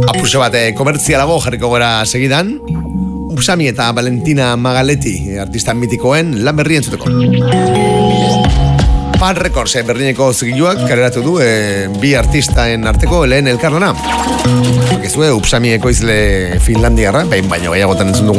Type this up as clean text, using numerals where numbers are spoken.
Apurse bat komertzialago jarriko gara segidan. Upsami eta Valentina Magaletti, artista mitikoen lan berri entzuteko. Pan Records Berlineko zigiluak kareratu du bi artistaen arteko lehen elkarlana. Bakizue, Upsami ekoizle finlandiarra, behin baino gehiagotan entzun dugu